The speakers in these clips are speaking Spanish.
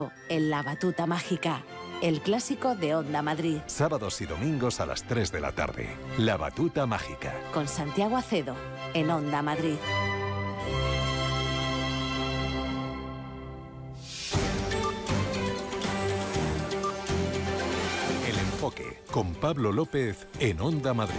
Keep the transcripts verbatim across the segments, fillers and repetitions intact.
en La Batuta Mágica, el clásico de Onda Madrid. Sábados y domingos a las tres de la tarde. La Batuta Mágica. Con Santiago Acedo, en Onda Madrid. El Enfoque, con Pablo López, en Onda Madrid.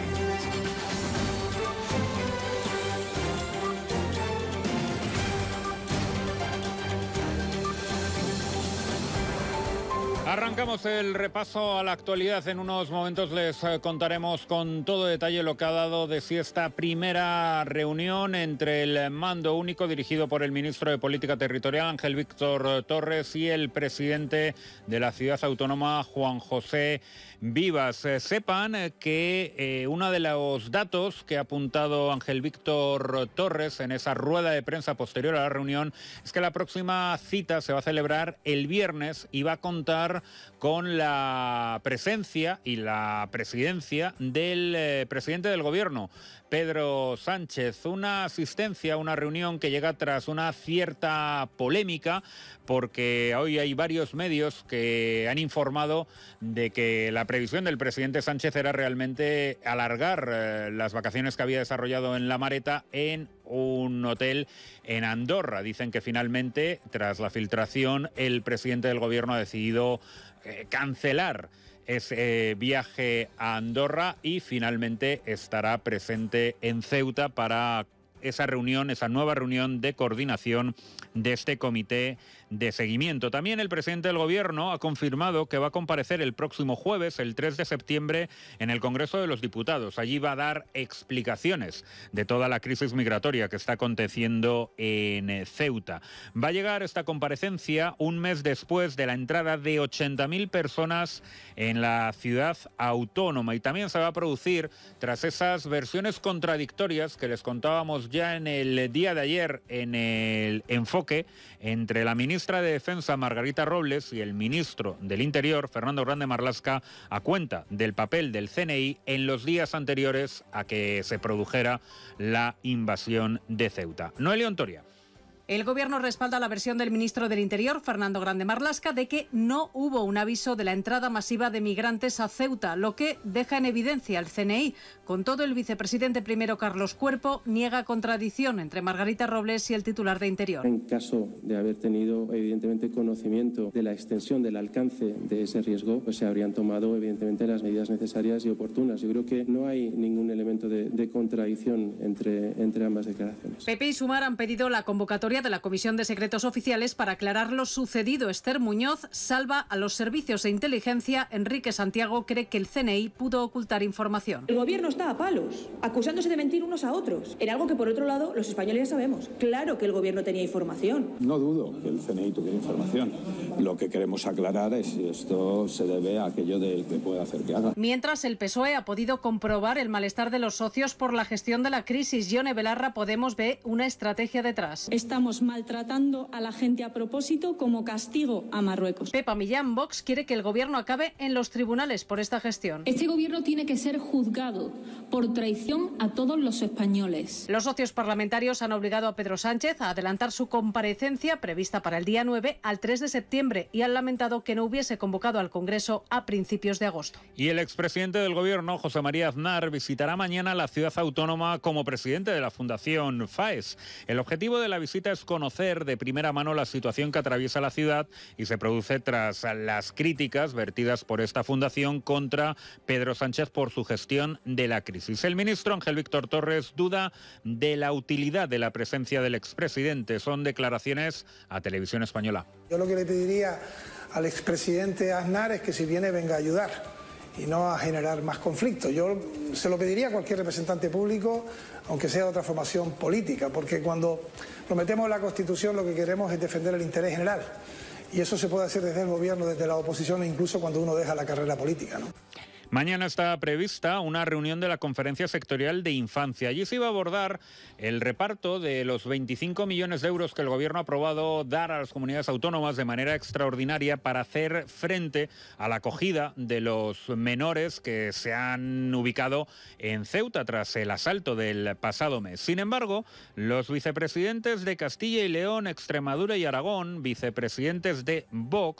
Arrancamos el repaso a la actualidad. En unos momentos les contaremos con todo detalle lo que ha dado de sí esta primera reunión entre el mando único dirigido por el ministro de Política Territorial, Ángel Víctor Torres, y el presidente de la ciudad autónoma, Juan José Vivas. Eh, sepan que eh, uno de los datos que ha apuntado Ángel Víctor Torres en esa rueda de prensa posterior a la reunión es que la próxima cita se va a celebrar el viernes y va a contar con la presencia y la presidencia del eh, presidente del gobierno, Pedro Sánchez. Una asistencia, una reunión que llega tras una cierta polémica, porque hoy hay varios medios que han informado de que la previsión del presidente Sánchez era realmente alargar eh, las vacaciones que había desarrollado en La Mareta en un hotel en Andorra. Dicen que finalmente, tras la filtración, el presidente del gobierno ha decidido eh, cancelar ese eh, viaje a Andorra y finalmente estará presente en Ceuta para esa reunión, esa nueva reunión de coordinación de este comité de seguimiento. También el presidente del gobierno ha confirmado que va a comparecer el próximo jueves, el tres de septiembre, en el Congreso de los Diputados. Allí va a dar explicaciones de toda la crisis migratoria que está aconteciendo en Ceuta. Va a llegar esta comparecencia un mes después de la entrada de ochenta mil personas en la ciudad autónoma, y también se va a producir tras esas versiones contradictorias que les contábamos ya en el día de ayer en el Enfoque entre la ministra de Defensa, Margarita Robles, y el ministro del Interior, Fernando Grande Marlaska, a cuenta del papel del C N I en los días anteriores a que se produjera la invasión de Ceuta. Noelia Ontoria. El Gobierno respalda la versión del ministro del Interior, Fernando Grande Marlaska, de que no hubo un aviso de la entrada masiva de migrantes a Ceuta, lo que deja en evidencia el C N I. Con todo, el vicepresidente primero, Carlos Cuerpo, niega contradicción entre Margarita Robles y el titular de Interior. En caso de haber tenido, evidentemente, conocimiento de la extensión del alcance de ese riesgo, pues se habrían tomado, evidentemente, las medidas necesarias y oportunas. Yo creo que no hay ningún elemento de, de contradicción entre, entre ambas declaraciones. P P y Sumar han pedido la convocatoria de la Comisión de Secretos Oficiales para aclarar lo sucedido. Esther Muñoz salva a los servicios de inteligencia. Enrique Santiago cree que el C N I pudo ocultar información. El gobierno está a palos, acusándose de mentir unos a otros, en algo que por otro lado los españoles ya sabemos. Claro que el gobierno tenía información. No dudo que el C N I tuviera información. Lo que queremos aclarar es si esto se debe a aquello del que puede hacer que haga. Mientras, el P S O E ha podido comprobar el malestar de los socios por la gestión de la crisis. Yone Belarra, Podemos, ve una estrategia detrás. Estamos maltratando a la gente a propósito como castigo a Marruecos. Pepa Millán, Vox, quiere que el gobierno acabe en los tribunales por esta gestión. Este gobierno tiene que ser juzgado por traición a todos los españoles. Los socios parlamentarios han obligado a Pedro Sánchez a adelantar su comparecencia prevista para el día nueve al tres de septiembre y han lamentado que no hubiese convocado al Congreso a principios de agosto. Y el expresidente del gobierno, José María Aznar, visitará mañana la ciudad autónoma como presidente de la Fundación FAES. El objetivo de la visita es conocer de primera mano la situación que atraviesa la ciudad y se produce tras las críticas vertidas por esta fundación contra Pedro Sánchez por su gestión de la crisis. El ministro Ángel Víctor Torres duda de la utilidad de la presencia del expresidente. Son declaraciones a Televisión Española. Yo lo que le pediría al expresidente Aznar es que si viene venga a ayudar y no a generar más conflicto. Yo se lo pediría a cualquier representante público, aunque sea de otra formación política, porque cuando lo metemos en la Constitución lo que queremos es defender el interés general. Y eso se puede hacer desde el gobierno, desde la oposición, e incluso cuando uno deja la carrera política, ¿no? Mañana está prevista una reunión de la Conferencia Sectorial de Infancia. Allí se iba a abordar el reparto de los veinticinco millones de euros que el Gobierno ha aprobado dar a las comunidades autónomas de manera extraordinaria para hacer frente a la acogida de los menores que se han ubicado en Ceuta tras el asalto del pasado mes. Sin embargo, los vicepresidentes de Castilla y León, Extremadura y Aragón, vicepresidentes de Vox,